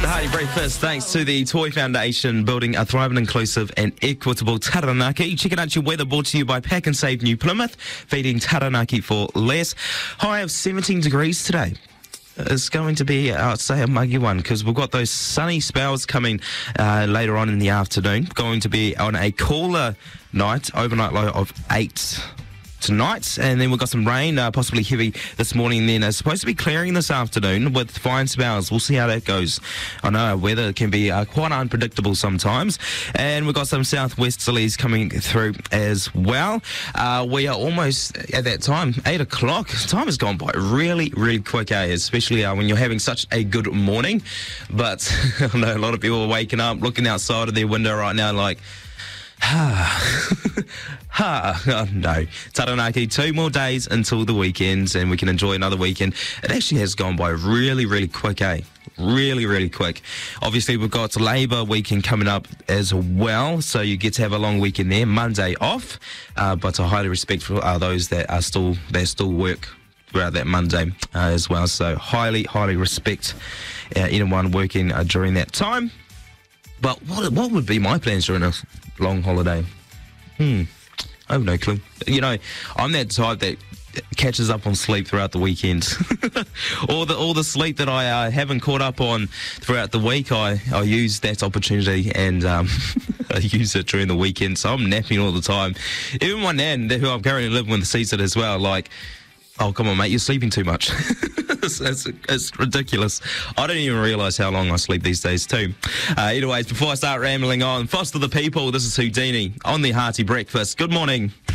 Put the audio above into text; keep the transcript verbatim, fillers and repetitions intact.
Hearty breakfast thanks to the Toy Foundation, building a thriving, inclusive and equitable Taranaki. Checking out your weather, brought to you by Pack and Save New Plymouth, feeding Taranaki for less. High of seventeen degrees today. It's going to be, I'd say, a muggy one because we've got those sunny spells coming uh, later on in the afternoon. Going to be on a cooler night, overnight low of eight tonight, and then we've got some rain, uh, possibly heavy this morning. Then it's supposed to be clearing this afternoon with fine spells. We'll see how that goes. I know weather can be uh, quite unpredictable sometimes, and we've got some southwesterlies coming through as well. Uh, we are almost at that time, eight o'clock. Time has gone by really, really quick, eh? Especially uh, when you're having such a good morning. But I know a lot of people are waking up, looking outside of their window right now, like, Ha, ha, oh, no. Taranaki, two more days until the weekends, and we can enjoy another weekend. It actually has gone by really, really quick, eh? Really, really quick. Obviously, we've got Labour weekend coming up as well, so you get to have a long weekend there. Monday off, uh, but I highly respect for uh, those that are still that still work throughout that Monday uh, as well. So highly, highly respect uh, anyone working uh, during that time. But what what would be my plans during a long holiday? Hmm, I have no clue. You know, I'm that type that catches up on sleep throughout the weekend. all the all the sleep that I uh, haven't caught up on throughout the week, I, I use that opportunity and um, I use it during the weekend. So I'm napping all the time. Even my nan, who I'm currently living with, sees it as well. Like, oh, come on, mate, you're sleeping too much. it's, it's, it's ridiculous. I don't even realise how long I sleep these days too. Uh, anyways, before I start rambling on, Foster the People, this is Houdini on the Hearty Breakfast. Good morning.